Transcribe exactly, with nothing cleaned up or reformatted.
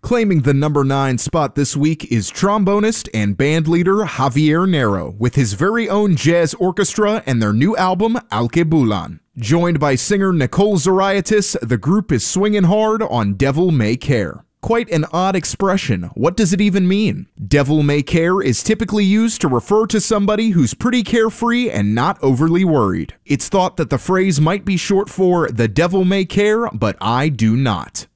Claiming the number nine spot this week is trombonist and bandleader Javier Nero with his very own jazz orchestra and their new album Alkebulan. Joined by singer Nicole Zariatis, the group is swinging hard on Devil May Care. Quite an odd expression. What does it even mean? Devil May Care is typically used to refer to somebody who's pretty carefree and not overly worried. It's thought that the phrase might be short for "the devil may care, but I do not."